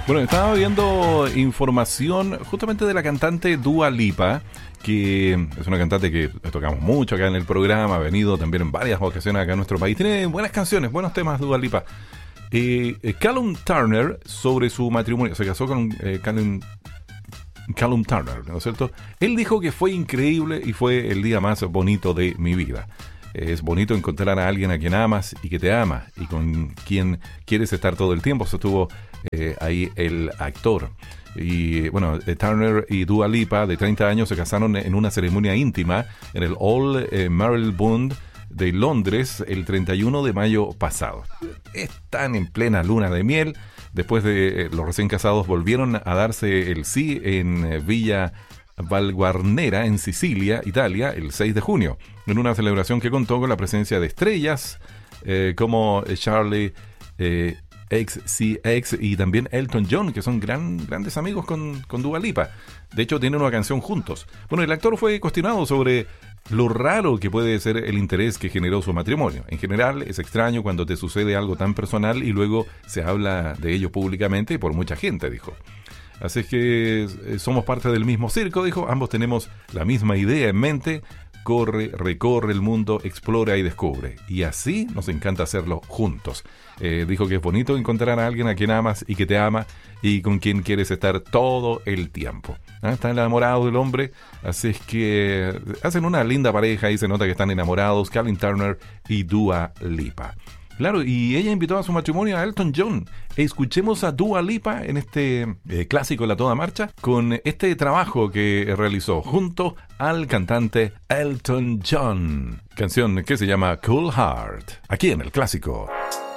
Bueno, estaba viendo información justamente de la cantante Dua Lipa, que es una cantante que tocamos mucho acá en el programa, ha venido también en varias ocasiones acá en nuestro país. Tiene buenas canciones, buenos temas Dua Lipa. Callum Turner, sobre su matrimonio, se casó con Callum Turner, ¿no es cierto? Él dijo que fue increíble y fue el día más bonito de mi vida. Es bonito encontrar a alguien a quien amas y que te ama y con quien quieres estar todo el tiempo. Sostuvo ahí el actor. Y bueno, Turner y Dua Lipa, de 30 años, se casaron en una ceremonia íntima en el Old Marylebone de Londres el 31 de mayo pasado. Están en plena luna de miel. Después de los recién casados volvieron a darse el sí en Villa Valguarnera, en Sicilia, Italia, el 6 de junio, en una celebración que contó con la presencia de estrellas como Charlie XCX y también Elton John, que son grandes amigos con Dua Lipa. De hecho, tienen una canción juntos. Bueno, el actor fue cuestionado sobre lo raro que puede ser el interés que generó su matrimonio. En general, es extraño cuando te sucede algo tan personal y luego se habla de ello públicamente por mucha gente, dijo. Así es que somos parte del mismo circo, dijo. Ambos tenemos la misma idea en mente. Corre, recorre el mundo, explora y descubre. Y así nos encanta hacerlo juntos. Dijo que es bonito encontrar a alguien a quien amas y que te ama y con quien quieres estar todo el tiempo. Están enamorados del hombre, así es que hacen una linda pareja y se nota que están enamorados, Callum Turner y Dua Lipa. Claro, y ella invitó a su matrimonio a Elton John. Escuchemos a Dua Lipa en este clásico La Toda Marcha con este trabajo que realizó junto al cantante Elton John. Canción que se llama Cool Heart, aquí en el clásico.